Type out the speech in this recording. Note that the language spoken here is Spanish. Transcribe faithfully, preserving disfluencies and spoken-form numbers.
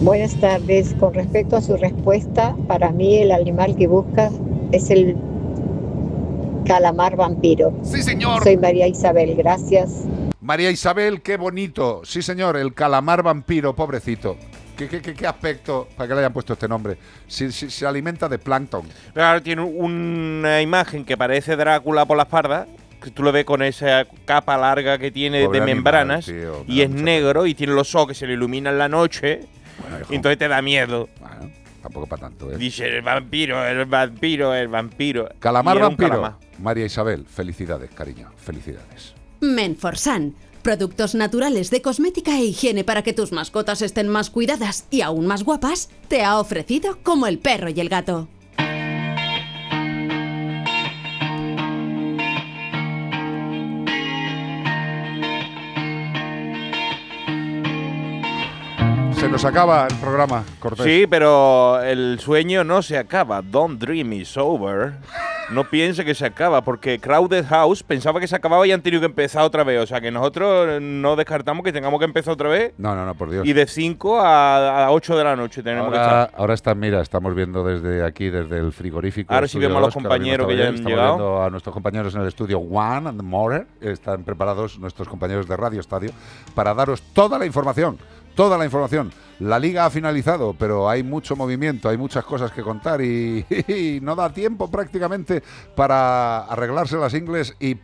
Buenas tardes. Con respecto a su respuesta, para mí el animal que busca es el calamar vampiro. Sí, señor. Soy María Isabel, gracias. María Isabel, qué bonito. Sí, señor, el calamar vampiro, pobrecito. ¿Qué, qué, qué, qué aspecto para que le hayan puesto este nombre? Se, se, se alimenta de plancton. Claro, tiene una imagen que parece Drácula por la espalda, que tú lo ves con esa capa larga que tiene Pobre de animal, membranas, tío, y es negro, y tiene los ojos que se le iluminan la noche, Bueno, hijo. y entonces te da miedo. Bueno, tampoco para tanto, ¿eh? Dice, el vampiro, el vampiro, el vampiro. Calamar Y era un vampiro. calamar. María Isabel, felicidades, cariño. Felicidades. Menforsan. Productos naturales de cosmética e higiene para que tus mascotas estén más cuidadas y aún más guapas, te ha ofrecido Como el perro y el gato. Se nos acaba el programa, Cortés. Sí, pero el sueño no se acaba. Don't dream is over. No piense que se acaba, porque Crowded House pensaba que se acababa y han tenido que empezar otra vez. O sea, que nosotros no descartamos que tengamos que empezar otra vez. No, no, no, por Dios. Y de cinco a ocho de la noche tenemos ahora, que estar. Ahora está, mira, estamos viendo desde aquí, desde el frigorífico. Ahora sí vemos a los compañeros que ya han estamos llegado. viendo a nuestros compañeros en el estudio One and More. Están preparados nuestros compañeros de Radio Estadio para daros toda la información. Toda la información. La liga ha finalizado, pero hay mucho movimiento, hay muchas cosas que contar y, y no da tiempo prácticamente para arreglarse las ingles y